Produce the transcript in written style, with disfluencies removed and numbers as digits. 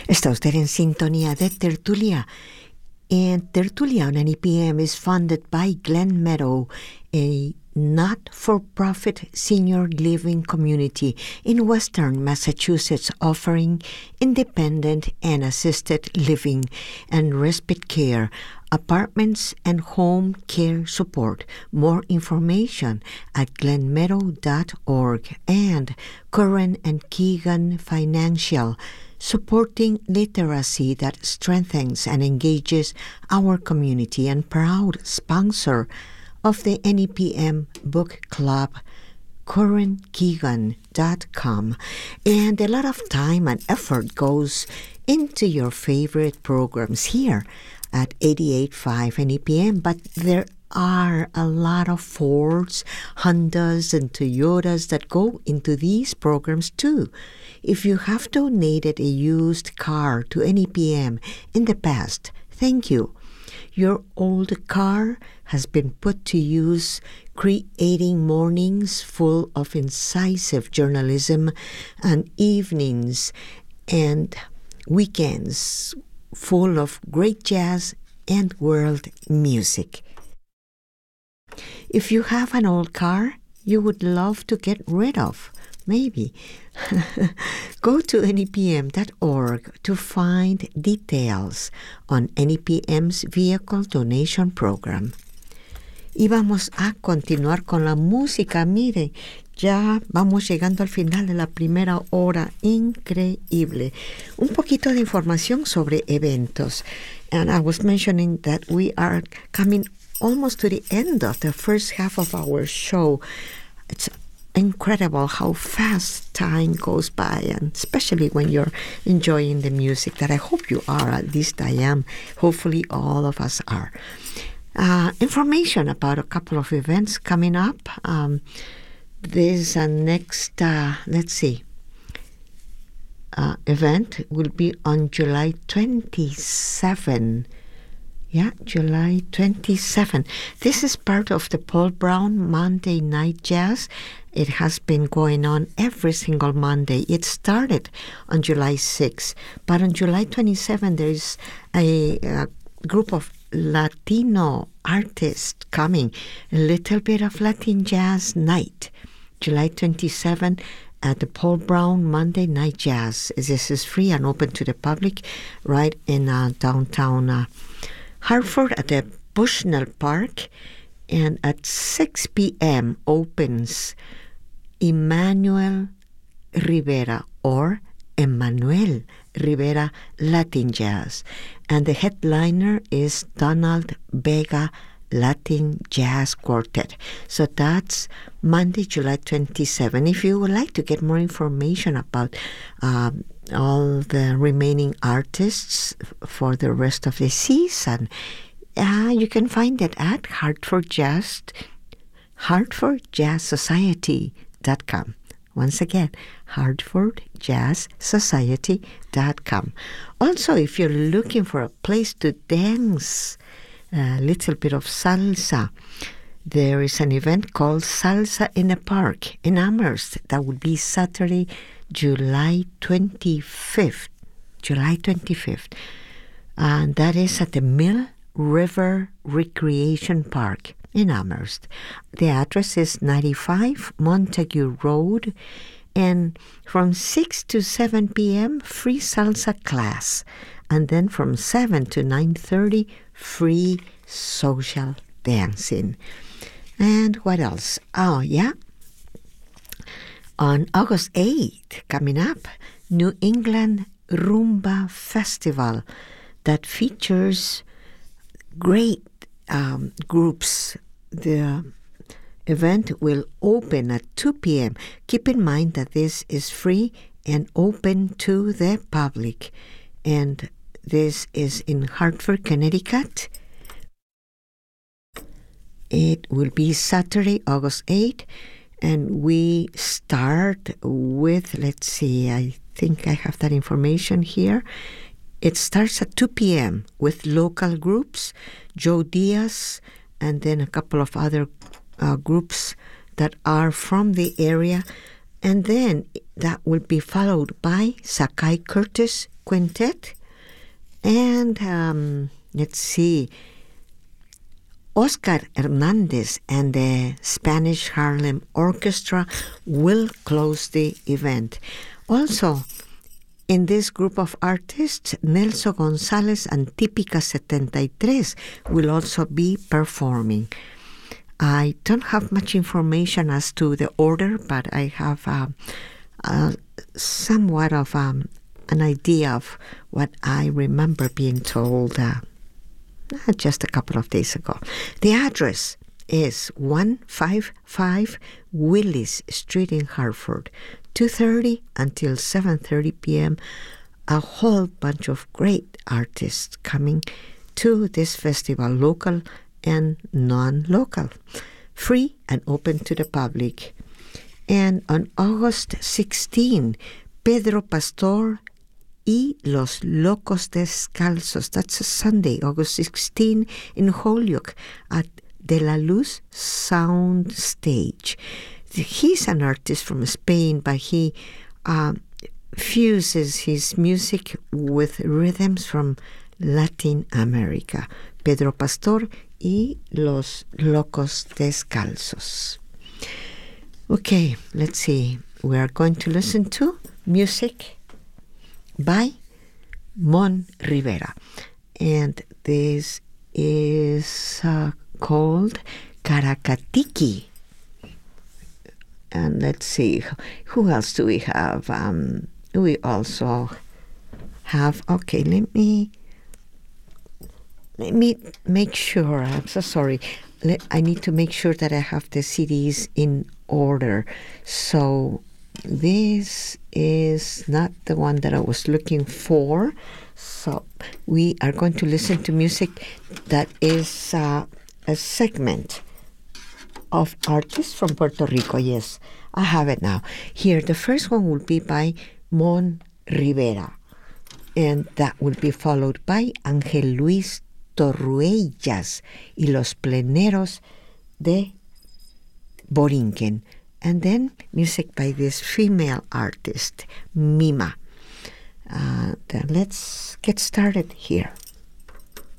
Está usted en sintonía de Tertulia. And Tertulia on NEPM is funded by Glen Meadow, a not-for-profit senior living community in Western Massachusetts offering independent and assisted living and respite care, apartments, and home care support. More information at glenmeadow.org. And Curran and Keegan Financial, supporting literacy that strengthens and engages our community, and proud sponsor of the NEPM Book Club, CurranKeegan.com. And a lot of time and effort goes into your favorite programs here at 88.5 NEPM, but there are a lot of Fords, Hondas, and Toyotas that go into these programs too. If you have donated a used car to NEPM in the past, thank you. Your old car has been put to use creating mornings full of incisive journalism and evenings and weekends full of great jazz and world music. If you have an old car you would love to get rid of, maybe, go to nepm.org to find details on NEPM's Vehicle Donation Program. Y vamos a continuar con la música. Mire, ya vamos llegando al final de la primera hora. Increíble. Un poquito de información sobre eventos. And I was mentioning that we are coming almost to the end of the first half of our show. It's incredible how fast time goes by, and especially when you're enjoying the music, that I hope you are. At least I am. Hopefully all of us are. Information about a couple of events coming up. This next, event will be on July 27. Yeah, July 27. This is part of the Paul Brown Monday Night Jazz. It has been going on every single Monday. It started on July 6, but on July 27 there is a group of Latino artists coming. A little bit of Latin jazz night. July 27 at the Paul Brown Monday Night Jazz. This is free and open to the public right in downtown Hartford at the Bushnell Park. And at 6 p.m. opens Emmanuel Rivera or Emmanuel Rivera Latin Jazz. And the headliner is Donald Vega Latin Jazz Quartet. So that's Monday, July 27. If you would like to get more information about all the remaining artists for the rest of the season, you can find it at HartfordJazzSociety.com. Once again, HartfordJazzSociety.com. Also, if you're looking for a place to dance a little bit of salsa, there is an event called Salsa in the Park in Amherst. That would be Saturday, July 25th. And that is at the Mill River Recreation Park in Amherst. The address is 95 Montague Road, and from 6 to 7 p.m. free salsa class, and then from 7 to 9:30 free social dancing. And what else? Oh, yeah. On August 8th, coming up, New England Rumba Festival that features great groups. The event will open at 2 p.m. Keep in mind that this is free and open to the public. And this is in Hartford, Connecticut. It will be Saturday, August 8th. And we start with, let's see, I think I have that information here. It starts at 2 p.m. with local groups, Joe Diaz, and then a couple of other groups that are from the area. And then that will be followed by Sakai Curtis Quintet. And let's see, Oscar Hernandez and the Spanish Harlem Orchestra will close the event. Also, in this group of artists, Nelson Gonzalez and Típica 73 will also be performing. I don't have much information as to the order, but I have somewhat of an idea of what I remember being told just a couple of days ago. The address is 155 Willis Street in Hartford, 2:30 until 7:30 p.m. A whole bunch of great artists coming to this festival, local and non-local, free and open to the public. And on August 16, Pedro Pastor y Los Locos Descalzos. That's a Sunday, August 16, in Holyoke at De La Luz Sound Stage. He's an artist from Spain, but he fuses his music with rhythms from Latin America. Pedro Pastor y Los Locos Descalzos. Okay, let's see. We are going to listen to music by Mon Rivera. And this is called Caracatiki. And let's see, who else do we have? We also have, okay, let me make sure. I'm so sorry. I need to make sure that I have the CDs in order. So this is not the one that I was looking for. So we are going to listen to music that is a segment of artists from Puerto Rico. Yes, I have it now. Here, the first one will be by Mon Rivera. And that will be followed by Ángel Luis Torruellas y Los Pleneros de Borinquen. And then music by this female artist, Mima. Then let's get started here.